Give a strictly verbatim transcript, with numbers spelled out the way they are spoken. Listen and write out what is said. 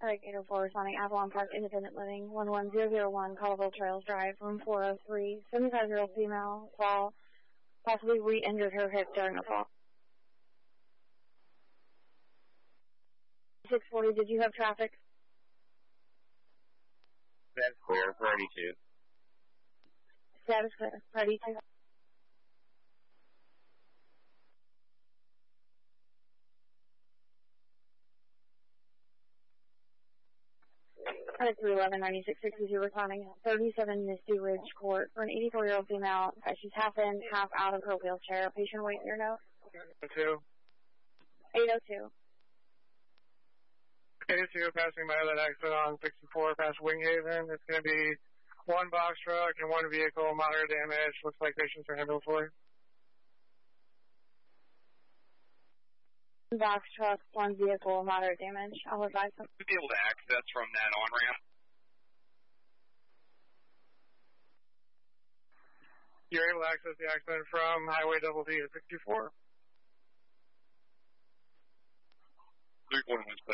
Medic eight oh four, responding Avalon Park Independent Living, one one zero zero one, Colville Trails Drive, room four oh three, seventy-five-year-old female, fall, possibly re-injured her hip during a fall. six forty, did you have traffic? That's clear, ready to. Status clear, ready to. Medic three eleven, ninety-six sixty-two, responding thirty-seven Misty Ridge Court for an eighty-four-year-old female. She's half in, half out of her wheelchair. Patient weight in your note? eight oh two. eight oh two. eight oh two, passing by that accident on sixty-four past Winghaven. It's going to be one box truck and one vehicle, moderate damage. Looks like patients are handled for. One box truck, one vehicle, moderate damage. I'll advise them. To be able to access from that on-ramp. You're able to access the accident from Highway Double D to sixty-four. three forty-one